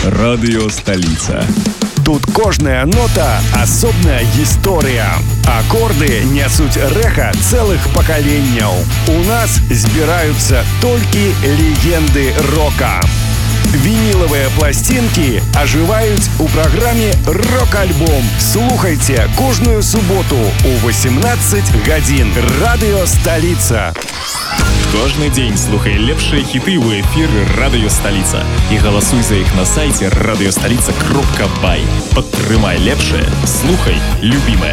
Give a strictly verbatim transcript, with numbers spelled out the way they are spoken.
Радыё сталіца. Тут кожная нота — асобная гісторыя. Акорды нясуць рэха цэлых пакаленняў. У нас збіраюцца толькі легенды рока. Вінілавыя пласцінкі ажываюць у праграме «Рок-альбом». Слухайце кожную суботу у восемнадцать гадзін. Радыё сталіца. Кожны дзень слухай лепшыя хіты ў эфіры Радыё сталіца і галасуй за іх на сайце радыёсталіца кропка бай. Падтрымай лепшае, слухай любімае.